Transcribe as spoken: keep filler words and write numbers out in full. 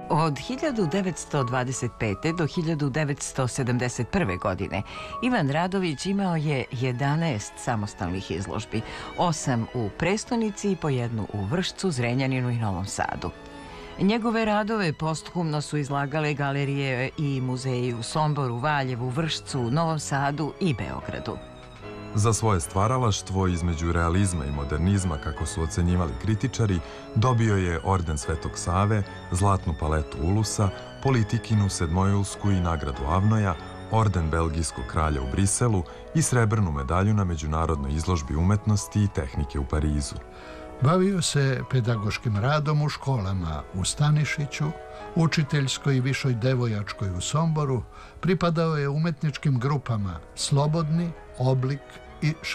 Od hiljadu devetsto dvadeset pete. do hiljadu devetsto sedamdeset prve. godine Ivan Radović imao je jedanaest samostalnih izložbi, osam u prestonici i po jednu u Vršcu, Zrenjaninu i Novom Sadu. Njegove radove posthumno su izlagale galerije i muzeji u Somboru, Valjevu, Vršcu, Novom Sadu i Beogradu. Za svoje stvaralaštvo između realizma i modernizma, kako su ocenjivali kritičari, dobio je orden Svetog Save, zlatnu paletu Ulusa, Politikinu sedmojulsku i nagradu Avnoja, orden Belgijskog kralja u Briselu i srebrnu medalju na međunarodnoj izložbi umetnosti i tehnike u Parizu. Bavio se pedagoškim radom u školama u Stanišiću, učiteljskoj i višoj devojačkoj u Somboru, pripadao je umetničkim grupama Slobodni, Oblik i